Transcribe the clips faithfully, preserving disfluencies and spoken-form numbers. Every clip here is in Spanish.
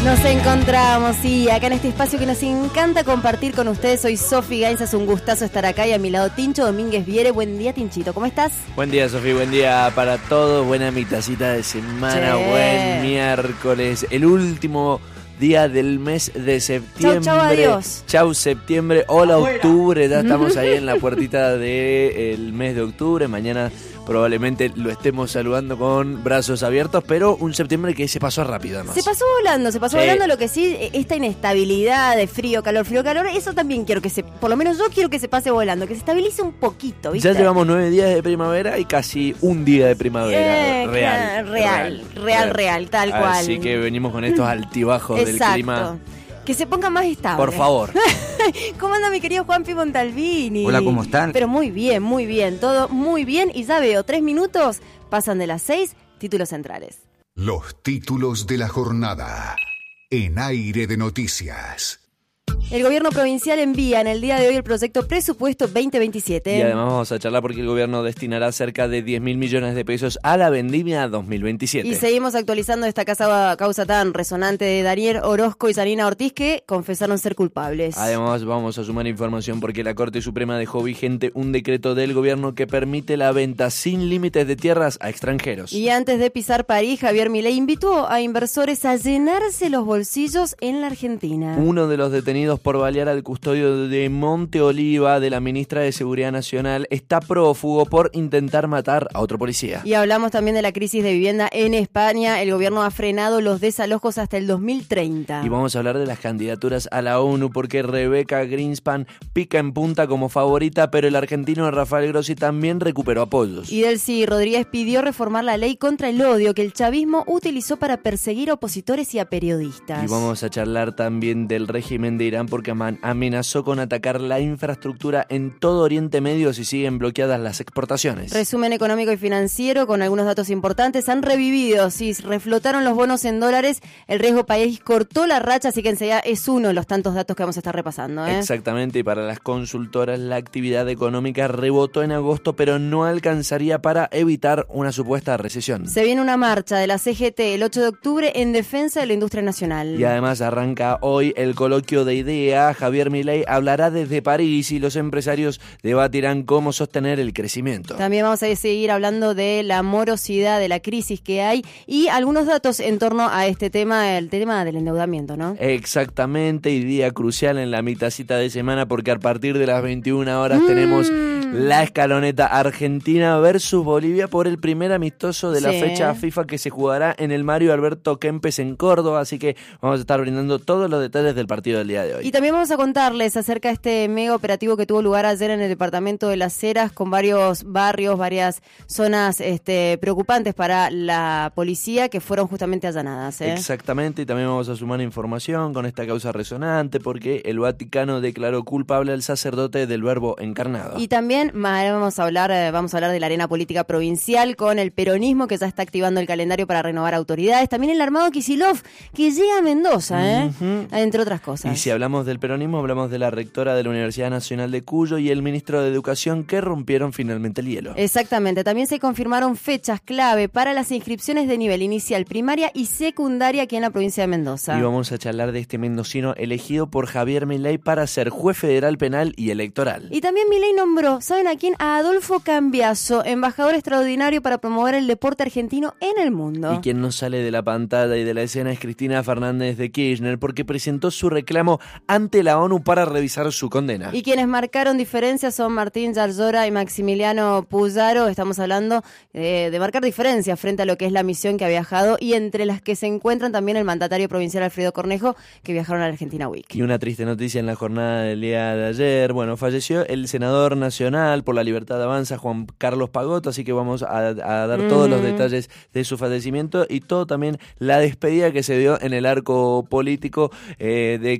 Nos encontramos, sí, acá en este espacio que nos encanta compartir con ustedes. Soy Sofi Gainza, es un gustazo estar acá y a mi lado Tincho Domínguez Viere. Buen día, Tinchito, ¿cómo estás? Buen día, Sofi, buen día para todos. Buena mitacita de semana, Che. buen miércoles, el último día del mes de septiembre. Chau, chau, adiós. Chau, septiembre. Hola, octubre. Ya estamos ahí en la puertita del mes de octubre. Mañana probablemente lo estemos saludando con brazos abiertos, pero un septiembre que se pasó rápido, además. Se pasó volando, se pasó Sí. volando. Lo que sí, esta inestabilidad de frío, calor, frío, calor, eso también quiero que se, por lo menos yo quiero que se pase volando, que se estabilice un poquito, ¿viste? Ya llevamos nueve días de primavera y casi un día de primavera. Eh, real, real, real, real, tal cual. Así que venimos con estos altibajos del Exacto. clima. Que se ponga más estable. Por favor. ¿Cómo anda mi querido Juanpi Montalvini? Hola, ¿cómo están? Pero muy bien, muy bien, todo muy bien. Y ya veo, tres minutos, pasan de las seis, títulos centrales. Los títulos de la jornada en Aire de Noticias. El gobierno provincial envía en el día de hoy el proyecto presupuesto veinte veintisiete. Y además vamos a charlar porque el gobierno destinará cerca de diez mil millones de pesos a la vendimia dos mil veintisiete. Y seguimos actualizando esta causa, causa tan resonante de Daniel Orozco y Sarina Ortiz, que confesaron ser culpables. Además vamos a sumar información porque la Corte Suprema dejó vigente un decreto del gobierno que permite la venta sin límites de tierras a extranjeros. Y antes de pisar París, Javier Milei invitó a inversores a llenarse los bolsillos en la Argentina. Uno de los detenidos por balear al custodio de Monte Oliva de la ministra de Seguridad Nacional está prófugo por intentar matar a otro policía. Y hablamos también de la crisis de vivienda en España. El gobierno ha frenado los desalojos hasta el dos mil treinta. Y vamos a hablar de las candidaturas a la ONU porque Rebeca Greenspan pica en punta como favorita, pero el argentino Rafael Grossi también recuperó apoyos. Y Delcy Rodríguez pidió reformar la ley contra el odio que el chavismo utilizó para perseguir a opositores y a periodistas. Y vamos a charlar también del régimen de Irán porque amenazó con atacar la infraestructura en todo Oriente Medio si siguen bloqueadas las exportaciones. Resumen económico y financiero con algunos datos importantes. Han revivido, sí, reflotaron los bonos en dólares. El riesgo país cortó la racha, así que enseguida es uno de los tantos datos que vamos a estar repasando, ¿eh? Exactamente, y para las consultoras la actividad económica rebotó en agosto, pero no alcanzaría para evitar una supuesta recesión. Se viene una marcha de la C G T el ocho de octubre en defensa de la industria nacional. Y además arranca hoy el coloquio de ideas. Javier Milei hablará desde París y los empresarios debatirán cómo sostener el crecimiento. También vamos a seguir hablando de la morosidad, de la crisis que hay y algunos datos en torno a este tema, el tema del endeudamiento, ¿no? Exactamente, y día crucial en la mitacita de semana porque a partir de las veintiuna horas mm. tenemos la escaloneta Argentina versus Bolivia por el primer amistoso de la sí. fecha FIFA que se jugará en el Mario Alberto Kempes en Córdoba, así que vamos a estar brindando todos los detalles del partido del día de hoy. Y también vamos a contarles acerca de este mega operativo que tuvo lugar ayer en el departamento de Las Heras con varios barrios, varias zonas este, preocupantes para la policía que fueron justamente allanadas, ¿eh? Exactamente, y también vamos a sumar información con esta causa resonante porque el Vaticano declaró culpable al sacerdote del Verbo encarnado. Y también vamos a hablar, vamos a hablar de la arena política provincial con el peronismo que ya está activando el calendario para renovar autoridades. También el armado Kicillof que llega a Mendoza, ¿eh? Uh-huh. Entre otras cosas. Y si hablamos del peronismo, hablamos de la rectora de la Universidad Nacional de Cuyo y el ministro de Educación que rompieron finalmente el hielo. Exactamente, también se confirmaron fechas clave para las inscripciones de nivel inicial, primaria y secundaria aquí en la provincia de Mendoza. Y vamos a charlar de este mendocino elegido por Javier Milei para ser juez federal penal y electoral. Y también Milei nombró, ¿saben a quién? A Adolfo Cambiaso, embajador extraordinario para promover el deporte argentino en el mundo. Y quien no sale de la pantalla y de la escena es Cristina Fernández de Kirchner porque presentó su reclamo ante la ONU para revisar su condena. Y quienes marcaron diferencias son Martín Yarlora y Maximiliano Puyaro. Estamos hablando eh, de marcar diferencias frente a lo que es la misión que ha viajado y entre las que se encuentran también el mandatario provincial Alfredo Cornejo, que viajaron a la Argentina Week. Y una triste noticia en la jornada del día de ayer. Bueno, falleció el senador nacional por la Libertad de Avanza, Juan Carlos Pagotto, así que vamos a, a dar mm. todos los detalles de su fallecimiento y todo también la despedida que se dio en el arco político eh, dedicado a esto.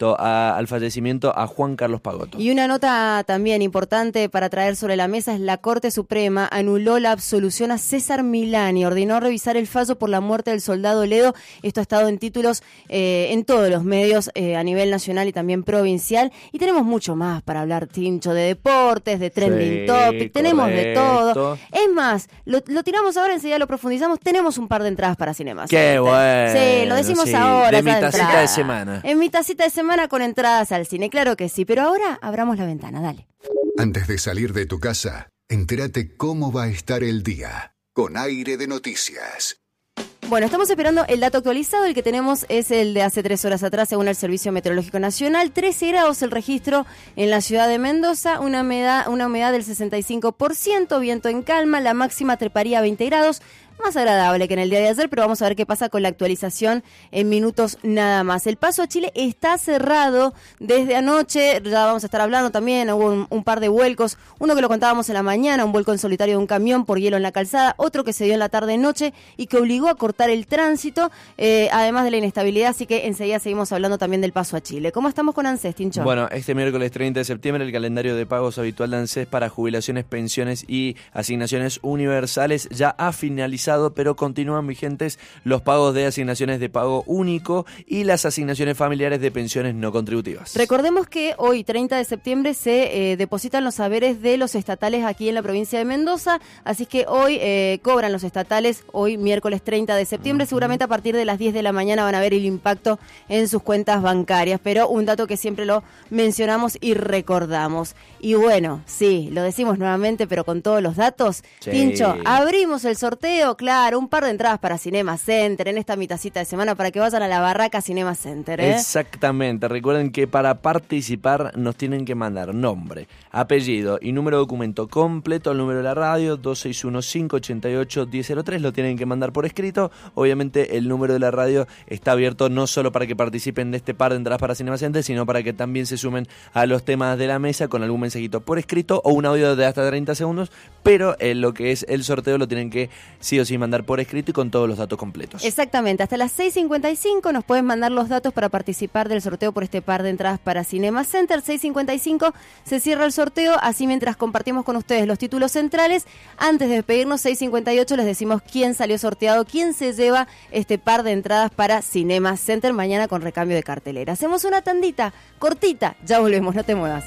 respecto a, al fallecimiento a Juan Carlos Pagotto. Y una nota también importante para traer sobre la mesa es la Corte Suprema anuló la absolución a César Milani, ordenó revisar el fallo por la muerte del soldado Ledo. Esto ha estado en títulos eh, en todos los medios eh, a nivel nacional y también provincial. Y tenemos mucho más para hablar, Tincho, de deportes, de trending sí, topic, tenemos correcto. de todo. Es más, lo, lo tiramos ahora, enseguida lo profundizamos, tenemos un par de entradas para Cinema Qué Center. bueno. Sí, lo decimos sí, ahora. De mi esa tacita entrada. de semana. En mi tacita de semana con entradas al cine, claro que sí. Pero ahora abramos la ventana, dale. Antes de salir de tu casa, entérate cómo va a estar el día con Aire de Noticias. Bueno, estamos esperando el dato actualizado. El que tenemos es el de hace tres horas atrás, según el Servicio Meteorológico Nacional. trece grados el registro en la ciudad de Mendoza, una humedad, una humedad del sesenta y cinco por ciento, viento en calma, la máxima treparía a veinte grados. Más agradable que en el día de ayer, pero vamos a ver qué pasa con la actualización en minutos nada más. El paso a Chile está cerrado desde anoche, ya vamos a estar hablando también, hubo un, un par de vuelcos, uno que lo contábamos en la mañana, un vuelco en solitario de un camión por hielo en la calzada, otro que se dio en la tarde-noche y que obligó a cortar el tránsito, eh, además de la inestabilidad, así que enseguida seguimos hablando también del paso a Chile. ¿Cómo estamos con ANSES, Tincho? Bueno, este miércoles treinta de septiembre el calendario de pagos habitual de ANSES para jubilaciones, pensiones y asignaciones universales ya ha finalizado, pero continúan vigentes los pagos de asignaciones de pago único y las asignaciones familiares de pensiones no contributivas. Recordemos que hoy, treinta de septiembre, se eh, depositan los saberes de los estatales aquí en la provincia de Mendoza, así que hoy eh, cobran los estatales, hoy miércoles treinta de septiembre, uh-huh. Seguramente a partir de las diez de la mañana van a ver el impacto en sus cuentas bancarias, pero un dato que siempre lo mencionamos y recordamos. Y bueno, sí, lo decimos nuevamente, pero con todos los datos. Sí. Tincho, abrimos el sorteo, claro, un par de entradas para Cinema Center en esta mitacita de semana para que vayan a la barraca Cinema Center, ¿eh? Exactamente, recuerden que para participar nos tienen que mandar nombre, apellido y número de documento completo al número de la radio dos seis uno, cinco ocho ocho, uno cero cero tres, lo tienen que mandar por escrito. Obviamente el número de la radio está abierto no solo para que participen de este par de entradas para Cinema Center, sino para que también se sumen a los temas de la mesa con algún mensajito por escrito o un audio de hasta treinta segundos, pero en lo que es el sorteo lo tienen que sí o sí mandar por escrito y con todos los datos completos. Exactamente, hasta las seis cincuenta y cinco nos pueden mandar los datos para participar del sorteo por este par de entradas para Cinema Center. seis cincuenta y cinco se cierra el sorteo, así mientras compartimos con ustedes los títulos centrales, antes de despedirnos, seis cincuenta y ocho les decimos quién salió sorteado, quién se lleva este par de entradas para Cinema Center mañana con recambio de cartelera. Hacemos una tandita cortita, ya volvemos, no te muevas.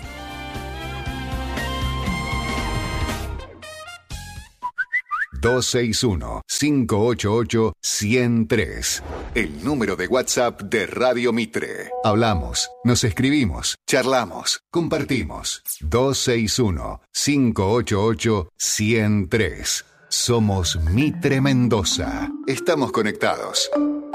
dos seis uno, cinco ocho ocho, uno cero tres. El número de WhatsApp de Radio Mitre. Hablamos, nos escribimos, charlamos, compartimos. dos seis uno, cinco ocho ocho, uno cero tres. Somos Mitre Mendoza. Estamos conectados.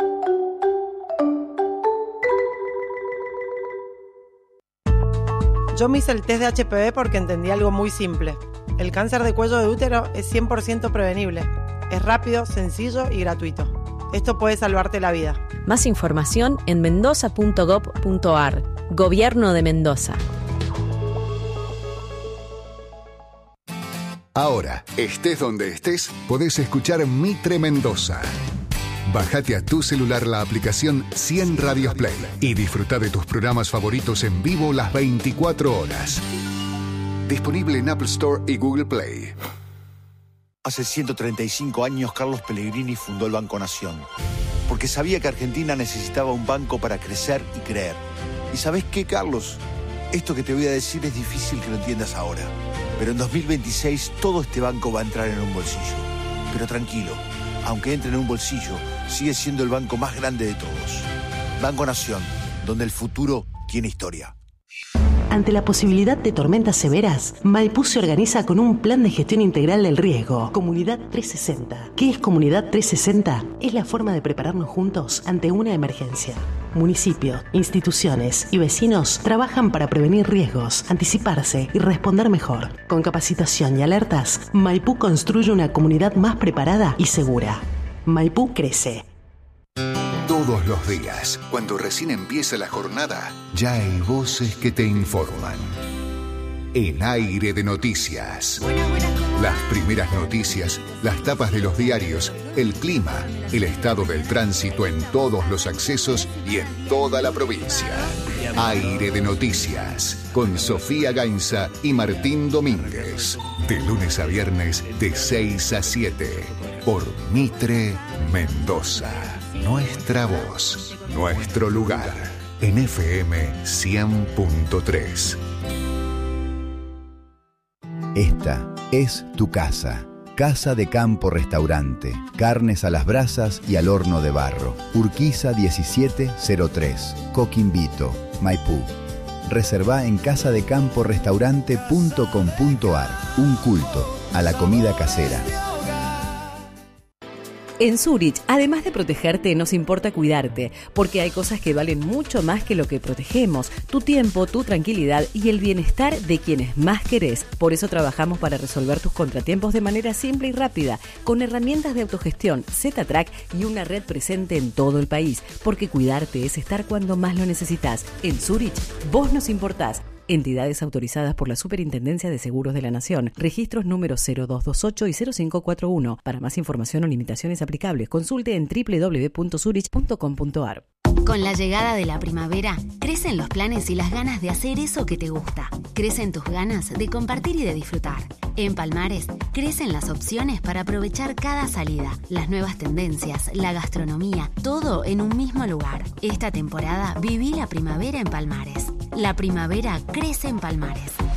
Yo me hice el test de H P V porque entendí algo muy simple. El cáncer de cuello de útero es cien por ciento prevenible. Es rápido, sencillo y gratuito. Esto puede salvarte la vida. Más información en mendoza punto gob punto ar. Gobierno de Mendoza. Ahora, estés donde estés, podés escuchar Mitre Mendoza. Bájate a tu celular la aplicación cien Radios Play y disfruta de tus programas favoritos en vivo las veinticuatro horas. Disponible en Apple Store y Google Play. Hace ciento treinta y cinco años Carlos Pellegrini fundó el Banco Nación, porque sabía que Argentina necesitaba un banco para crecer y creer. ¿Y sabés qué, Carlos? Esto que te voy a decir es difícil que lo entiendas ahora, pero en dos mil veintiséis todo este banco va a entrar en un bolsillo. Pero tranquilo, aunque entre en un bolsillo, sigue siendo el banco más grande de todos. Banco Nación, donde el futuro tiene historia. Ante la posibilidad de tormentas severas, Maipú se organiza con un plan de gestión integral del riesgo, Comunidad trescientos sesenta. ¿Qué es Comunidad trescientos sesenta? Es la forma de prepararnos juntos ante una emergencia. Municipios, instituciones y vecinos trabajan para prevenir riesgos, anticiparse y responder mejor. Con capacitación y alertas, Maipú construye una comunidad más preparada y segura. Maipú crece. Todos los días, cuando recién empieza la jornada, ya hay voces que te informan. En Aire de Noticias. Las primeras noticias, las tapas de los diarios, el clima, el estado del tránsito en todos los accesos y en toda la provincia. Aire de Noticias, con Sofía Gainza y Martín Domínguez. De lunes a viernes, de seis a siete. Por Mitre Mendoza. Nuestra voz, nuestro lugar. En F M cien punto tres. Esta es tu casa. Casa de Campo Restaurante. Carnes a las brasas y al horno de barro. Urquiza diecisiete cero tres. Coquimbito, Maipú. Reservá en casadecamporestaurante punto com punto ar. Un culto a la comida casera. En Zurich, además de protegerte, nos importa cuidarte, porque hay cosas que valen mucho más que lo que protegemos: tu tiempo, tu tranquilidad y el bienestar de quienes más querés. Por eso trabajamos para resolver tus contratiempos de manera simple y rápida, con herramientas de autogestión, Z-Track y una red presente en todo el país, porque cuidarte es estar cuando más lo necesitas. En Zurich, vos nos importás. Entidades autorizadas por la Superintendencia de Seguros de la Nación. Registros número cero dos dos ocho y cero cinco cuatro uno. Para más información o limitaciones aplicables, consulte en doble u doble u doble u punto zurich punto com punto ar. Con la llegada de la primavera, crecen los planes y las ganas de hacer eso que te gusta. Crecen tus ganas de compartir y de disfrutar. En Palmares, crecen las opciones para aprovechar cada salida, las nuevas tendencias, la gastronomía, todo en un mismo lugar. Esta temporada viví la primavera en Palmares. La primavera crece en Palmares.